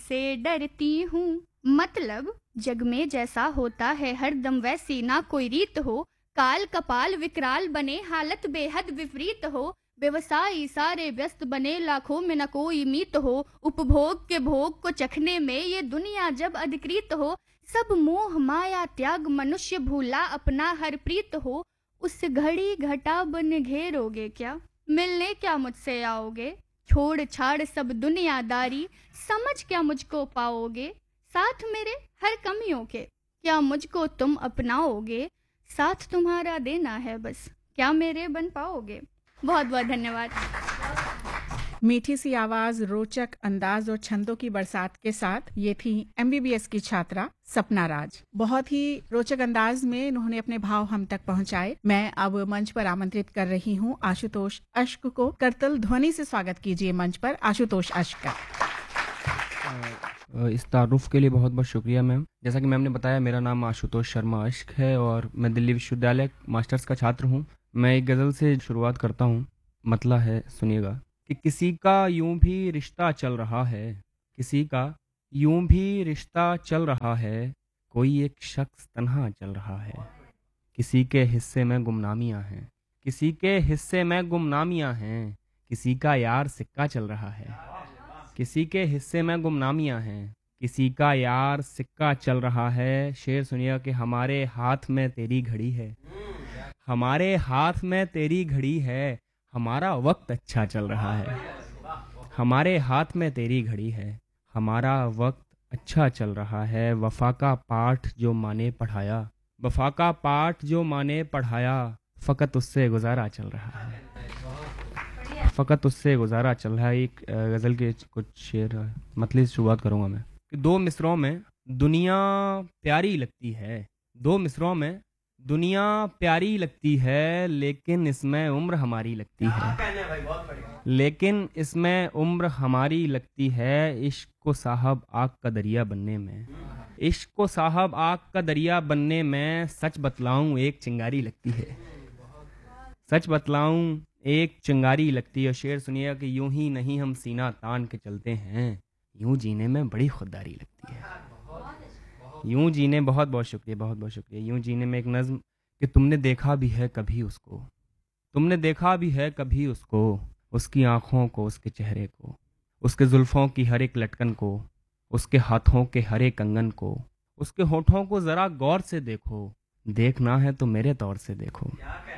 से डरती हूँ। मतलब जग में जैसा होता है हरदम वैसी ना कोई रीत हो, काल कपाल विकराल बने हालत बेहद विपरीत हो, व्यवसायी सारे व्यस्त बने लाखों में न कोई मीत हो, उपभोग के भोग को चखने में ये दुनिया जब अधिकृत हो, सब मोह माया त्याग मनुष्य भूला अपना हर प्रीत हो, उस घड़ी घटा बन घेरोगे क्या, मिलने क्या मुझसे आओगे, छोड़ छाड़ सब दुनियादारी समझ क्या मुझको पाओगे, साथ मेरे हर कमियों के क्या मुझको तुम अपनाओगे, साथ तुम्हारा देना है बस क्या मेरे बन पाओगे। बहुत बहुत धन्यवाद। मीठी सी आवाज, रोचक अंदाज और छंदों की बरसात के साथ ये थी MBBS की छात्रा सपना राज। बहुत ही रोचक अंदाज में उन्होंने अपने भाव हम तक पहुंचाए। मैं अब मंच पर आमंत्रित कर रही हूं आशुतोष अश्क को। करतल ध्वनि से स्वागत कीजिए मंच पर आशुतोष अश्क का। इस तारुफ के लिए बहुत बहुत शुक्रिया मैम। जैसा कि मैम ने बताया, मेरा नाम आशुतोष शर्मा अश्क है और मैं दिल्ली विश्वविद्यालय मास्टर्स का छात्र हूँ। मैं एक गज़ल से शुरुआत करता हूँ। मतला है, सुनिएगा कि किसी का यूं भी रिश्ता चल रहा है, किसी का यूं भी रिश्ता चल रहा है, कोई एक शख्स तन्हा चल रहा है, किसी के हिस्से में गुमनामियां हैं, किसी के हिस्से में गुमनामियां हैं, किसी का यार सिक्का चल रहा है, किसी के हिस्से में गुमनामियां हैं, किसी का यार सिक्का चल रहा है। शेर सुनिए कि हमारे हाथ में तेरी घड़ी है, हमारे हाथ में तेरी घड़ी है, हमारा वक्त अच्छा चल रहा है, हमारे हाथ में तेरी घड़ी है, हमारा वक्त अच्छा चल रहा है। वफा का पाठ जो माँ ने पढ़ाया, वफा का पाठ जो माँ ने पढ़ाया, फ़कत उससे गुजारा चल रहा है, फ़कत उससे गुजारा चल रहा है। एक गज़ल के कुछ शेर मतली से शुरुआत करूँगा मैं कि दो मिसरों में दुनिया प्यारी लगती है, दो मिसरों में दुनिया प्यारी लगती है, लेकिन इसमें उम्र हमारी लगती है, लेकिन इसमें उम्र हमारी लगती है। इश्क को साहब आग का दरिया बनने में, इश्क को साहब आग का दरिया बनने में, सच बतलाऊं एक चिंगारी लगती है, सच बतलाऊं एक चिंगारी लगती है। शेर सुनिए कि यूं ही नहीं हम सीना तान के चलते हैं, यूं जीने में बड़ी खुददारी लगती है, यूं जीने। बहुत बहुत शुक्रिया, बहुत बहुत शुक्रिया। यूं जीने में एक नज़्म कि तुमने देखा भी है कभी उसको, तुमने देखा भी है कभी उसको, उसकी आँखों को, उसके चेहरे को, उसके जुल्फ़ों की हर एक लटकन को, उसके हाथों के हर एक कंगन को, उसके होठों को ज़रा गौर से देखो, देखना है तो मेरे तौर से देखो।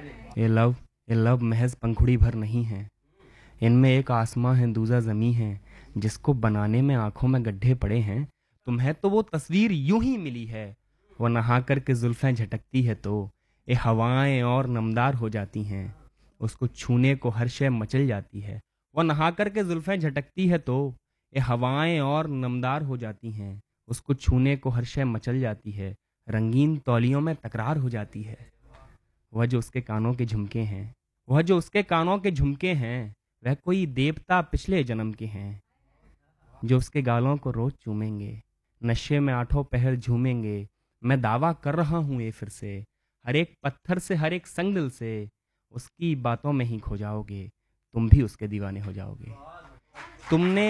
ये लव महज पंखुड़ी भर नहीं है, इनमें एक आसमां है दूजा ज़मीं है, जिसको बनाने में आँखों में गड्ढे पड़े हैं। तुम्हें तो वो तस्वीर यूं ही मिली है, वो नहा कर के जुल्फ़ें झटकती है तो ये हवाएं और नमदार हो जाती हैं, उसको छूने को हर शय मचल जाती है। वो नहा कर के जुल्फ़ें झटकती है तो ये हवाएं और नमदार हो जाती हैं, उसको छूने को हर शय मचल जाती है, रंगीन तौलियों में तकरार हो जाती है। वह जो उसके कानों के झुमके हैं, वह जो उसके कानों के झुमके हैं, वह कोई देवता पिछले जन्म के हैं, जो उसके गालों को रोज चूमेंगे, नशे में आठों पहर झूमेंगे। मैं दावा कर रहा हूँ ये फिर से, हर एक पत्थर से, हर एक संगदिल से, उसकी बातों में ही खो जाओगे, तुम भी उसके दीवाने हो जाओगे। तुमने,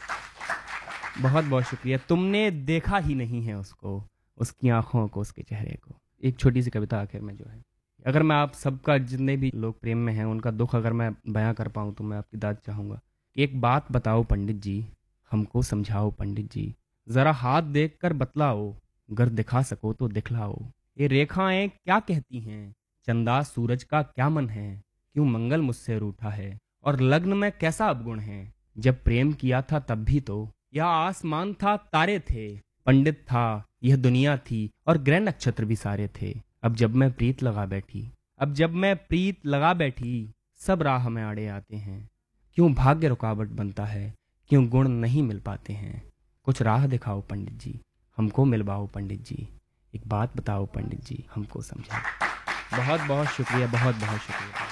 बहुत बहुत शुक्रिया, तुमने देखा ही नहीं है उसको, उसकी आँखों को, उसके चेहरे को। एक छोटी सी कविता आखिर में जो है, अगर मैं आप सबका, जितने भी लोग प्रेम में हैं, उनका दुख अगर मैं बयां कर पाऊँ तो मैं आपकी दाद चाहूँगा। एक बात बताओ पंडित जी, हमको समझाओ पंडित जी, ज़रा हाथ देख कर बतलाओ, अगर दिखा सको तो दिखलाओ। ये रेखाएं क्या कहती हैं, चंदा सूरज का क्या मन है, क्यों मंगल मुझसे रूठा है, और लग्न में कैसा अवगुण है। जब प्रेम किया था तब भी तो यह आसमान था, तारे थे, पंडित था, यह दुनिया थी, और ग्रह नक्षत्र भी सारे थे। अब जब मैं प्रीत लगा बैठी, अब जब मैं प्रीत लगा बैठी, सब राह में आड़े आते हैं, क्यों भाग्य रुकावट बनता है, क्यों गुण नहीं मिल पाते हैं। कुछ राह दिखाओ पंडित जी, हमको मिलवाओ पंडित जी, एक बात बताओ पंडित जी, हमको समझाओ। बहुत बहुत शुक्रिया, बहुत बहुत शुक्रिया।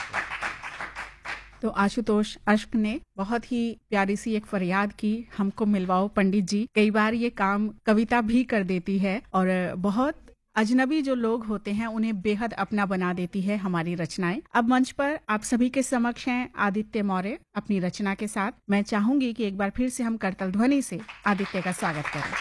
तो आशुतोष अश्क ने बहुत ही प्यारी सी एक फरियाद की, हमको मिलवाओ पंडित जी। कई बार ये काम कविता भी कर देती है और बहुत अजनबी जो लोग होते हैं उन्हें बेहद अपना बना देती है हमारी रचनाएं। अब मंच पर आप सभी के समक्ष हैं आदित्य मौर्य अपनी रचना के साथ। मैं चाहूंगी कि एक बार फिर से हम करतल ध्वनि से आदित्य का स्वागत करें।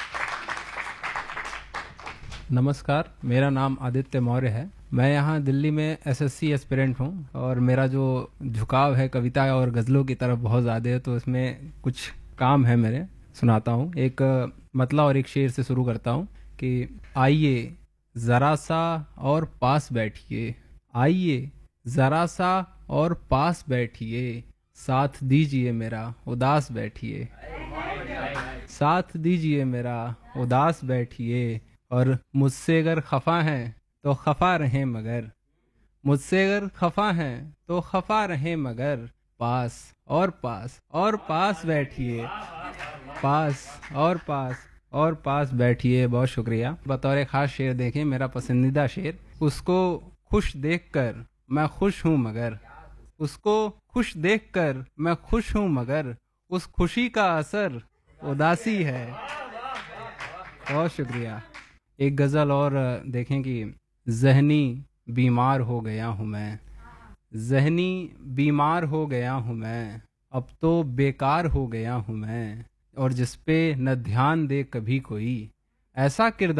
नमस्कार, मेरा नाम आदित्य मौर्य है। मैं यहाँ दिल्ली में एसएससी एस्पिरेंट हूँ और मेरा जो झुकाव है कविता और गज़लों की तरफ बहुत ज़्यादा है, तो इसमें कुछ काम है मेरे, सुनाता हूँ। एक मतला और एक शेर से शुरू करता हूँ कि आइए ज़रा सा और पास बैठिए, आइए ज़रा सा और पास बैठिए, साथ दीजिए मेरा उदास बैठिए, साथ दीजिए मेरा उदास बैठिए, और मुझसे अगर खफा हैं तो खफा रहें मगर, मुझसे अगर खफा हैं तो खफा रहें मगर, पास और पास और पास बैठिए, पास और पास और पास बैठिए। बहुत शुक्रिया। बतौर एक खास शेर देखें, मेरा पसंदीदा शेर। उसको खुश देखकर मैं खुश हूँ मगर, उसको खुश देखकर मैं खुश हूँ मगर, उस खुशी का असर उदासी है। बहुत शुक्रिया। एक गज़ल और देखें कि ज़हनी बीमार हो गया हूँ मैं, ज़हनी बीमार हो गया हूँ मैं, अब तो बेकार हो गया हूँ मैं, और जिस पे न ध्यान दे कभी कोई, ऐसा किरदार